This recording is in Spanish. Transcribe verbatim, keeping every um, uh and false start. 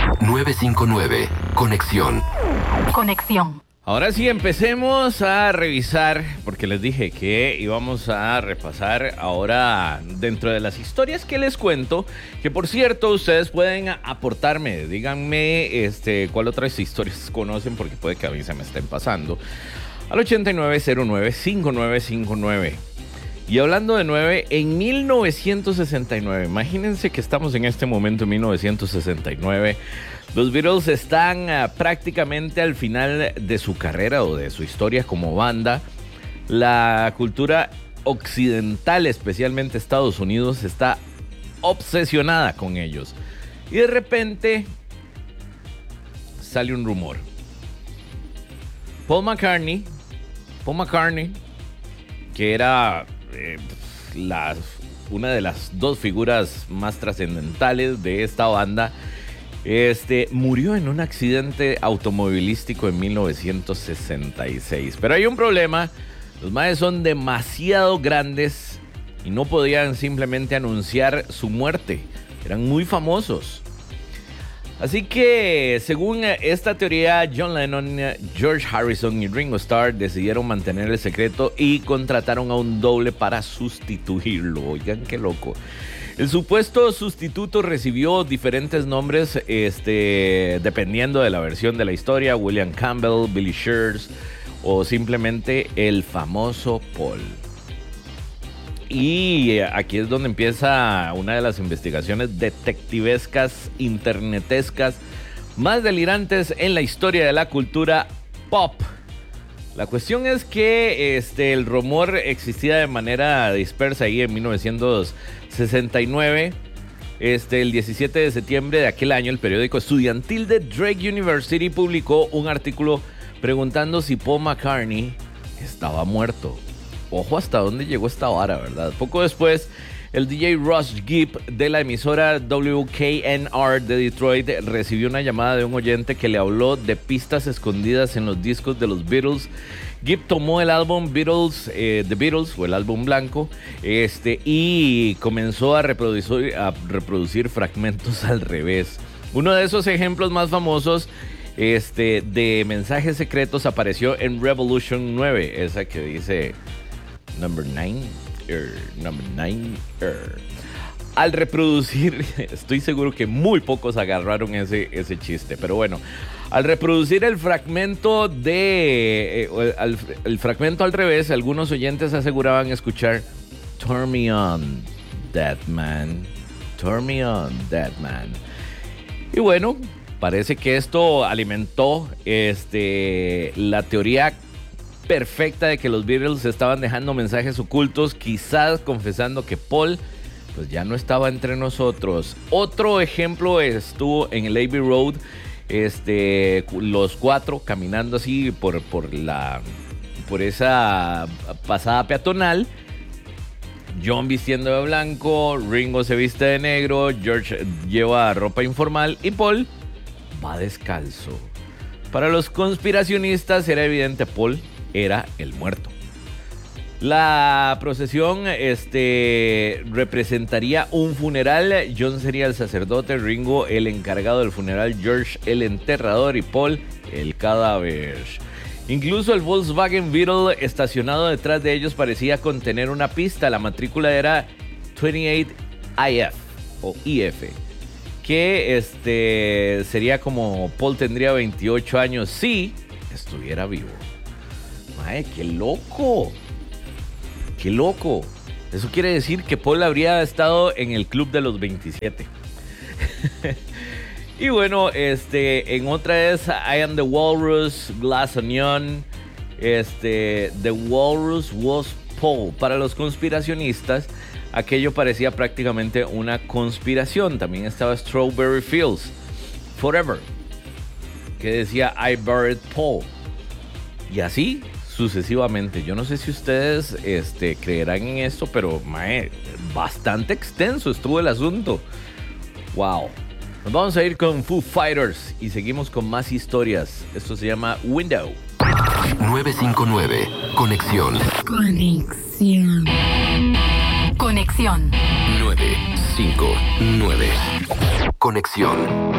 nueve cinco nueve, Conexión. Conexión. Ahora sí, empecemos a revisar, porque les dije que íbamos a repasar ahora dentro de las historias que les cuento, que por cierto, ustedes pueden aportarme, díganme este, cuál otras historias conocen, porque puede que a mí se me estén pasando, al ochenta y nueve cero nueve, cincuenta y nueve cincuenta y nueve. Y hablando de nueve, en mil novecientos sesenta y nueve, imagínense que estamos en este momento en mil novecientos sesenta y nueve, los Beatles están uh, prácticamente al final de su carrera o de su historia como banda. La cultura occidental, especialmente Estados Unidos, está obsesionada con ellos. Y de repente sale un rumor. Paul McCartney, Paul McCartney, que era eh, la, una de las dos figuras más trascendentales de esta banda, Este, murió en un accidente automovilístico en mil novecientos sesenta y seis. Pero hay un problema, los maes son demasiado grandes y no podían simplemente anunciar su muerte, eran muy famosos. Así que, según esta teoría, John Lennon, George Harrison y Ringo Starr decidieron mantener el secreto y contrataron a un doble para sustituirlo. Oigan, qué loco. El supuesto sustituto recibió diferentes nombres, este, dependiendo de la versión de la historia: William Campbell, Billy Shears o simplemente el famoso Paul. Y aquí es donde empieza una de las investigaciones detectivescas, internetescas, más delirantes en la historia de la cultura pop. La cuestión es que este, el rumor existía de manera dispersa ahí en mil novecientos sesenta y nueve. Este, el diecisiete de septiembre de aquel año, el periódico estudiantil de Drake University publicó un artículo preguntando si Paul McCartney estaba muerto. Ojo hasta dónde llegó esta vara, ¿verdad? Poco después, el D J Ross Gibb de la emisora W K N R de Detroit recibió una llamada de un oyente que le habló de pistas escondidas en los discos de los Beatles. Gibb tomó el álbum Beatles, eh, The Beatles, o el álbum blanco, este, y comenzó a reproducir, a reproducir fragmentos al revés. Uno de esos ejemplos más famosos este, de mensajes secretos apareció en Revolution nueve, esa que dice Number nine, er, Number nine, er. Al reproducir, estoy seguro que muy pocos agarraron ese, ese chiste, pero bueno, al reproducir el fragmento de eh, el, el fragmento al revés, algunos oyentes aseguraban escuchar "Turn me on, dead man, turn me on, dead man". Y bueno, parece que esto alimentó este, la teoría perfecta de que los Beatles estaban dejando mensajes ocultos, quizás confesando que Paul pues ya no estaba entre nosotros. Otro ejemplo estuvo en el Abbey Road, este, los cuatro caminando así por, por, la, por esa pasada peatonal. John vistiendo de blanco, Ringo se viste de negro, George lleva ropa informal y Paul va descalzo. Para los conspiracionistas era evidente, Paul era el muerto. La procesión este, representaría un funeral. John sería el sacerdote, Ringo el encargado del funeral, George el enterrador y Paul el cadáver. Incluso el Volkswagen Beetle estacionado detrás de ellos parecía contener una pista. La matrícula era veintiocho I F o I F, que este, sería como Paul tendría veintiocho años si estuviera vivo. Mae, qué loco. ¡Qué loco! Eso quiere decir que Paul habría estado en el club de los veintisiete. Y bueno, este, en otra es I Am the Walrus, Glass Onion. Este, The Walrus was Paul. Para los conspiracionistas, aquello parecía prácticamente una conspiración. También estaba Strawberry Fields, Forever, que decía I buried Paul. Y así sucesivamente. Yo no sé si ustedes este, creerán en esto, pero mae, bastante extenso estuvo el asunto. Wow. Nos vamos a ir con Foo Fighters y seguimos con más historias. Esto se llama Window. nueve cinco nueve, Conexión. Conexión. Conexión. nueve cinco nueve, Conexión.